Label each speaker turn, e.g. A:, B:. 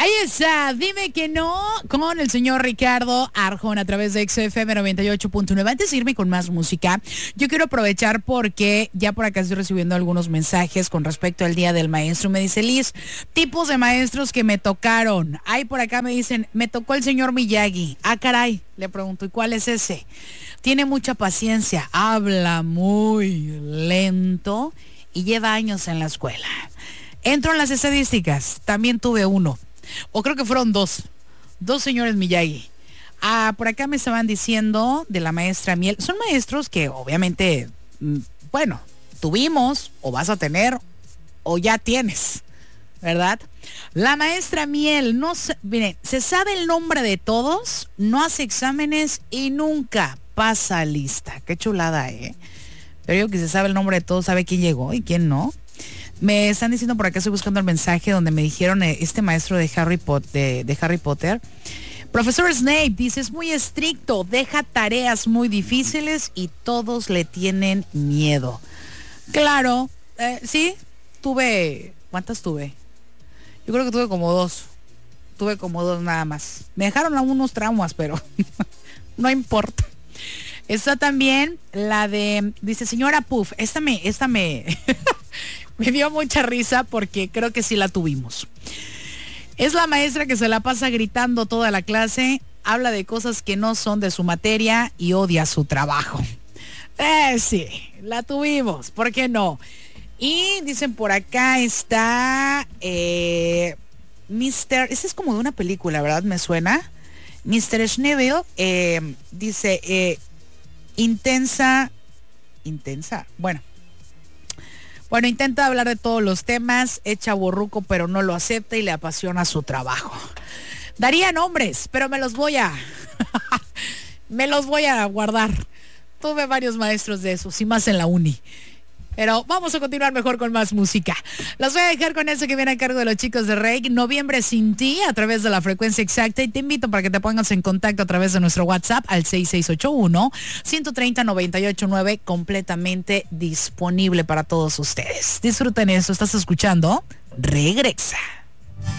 A: Ahí está, dime que no, con el señor Ricardo Arjona a través de XFM 98.9. Antes de irme con más música, yo quiero aprovechar porque ya por acá estoy recibiendo algunos mensajes con respecto al Día del Maestro. Me dice Liz, tipos de maestros que me tocaron. Ahí por acá me dicen, me tocó el señor Miyagi. Ah, caray, le pregunto, ¿y cuál es ese? Tiene mucha paciencia, habla muy lento y lleva años en la escuela. Entro en las estadísticas, también tuve uno. O creo que fueron dos señores Miyagi. Por acá me estaban diciendo de la maestra Miel. Son maestros que obviamente, bueno, tuvimos o vas a tener o ya tienes, ¿verdad? La maestra Miel, miren, se sabe el nombre de todos, no hace exámenes y nunca pasa lista. Qué chulada, ¿eh? Pero yo que se sabe el nombre de todos, sabe quién llegó y quién no. Me están diciendo por acá, estoy buscando el mensaje donde me dijeron este maestro de Harry Potter. Profesor Snape dice, es muy estricto, deja tareas muy difíciles y todos le tienen miedo. Claro, sí, ¿cuántas tuve? Yo creo que tuve como dos. Tuve como dos nada más. Me dejaron algunos traumas, pero no importa. Está también la de, dice señora Puff, esta me me dio mucha risa porque creo que sí la tuvimos. Es la maestra que se la pasa gritando toda la clase, habla de cosas que no son de su materia y odia su trabajo. Sí, la tuvimos, ¿por qué no? Y dicen por acá está ese es como de una película, ¿verdad? Me suena. Mr. Schnebel dice intensa, bueno, intenta hablar de todos los temas, echa borruco pero no lo acepta y le apasiona su trabajo. Daría nombres, pero me los voy a guardar. Tuve varios maestros de esos y más en la uni. Pero vamos a continuar mejor con más música. Los voy a dejar con eso que viene a cargo de los chicos de Rake, Noviembre sin ti, a través de la frecuencia exacta. Y te invito para que te pongas en contacto a través de nuestro WhatsApp al 6681-130-989, completamente disponible para todos ustedes. Disfruten eso. Estás escuchando Regresa.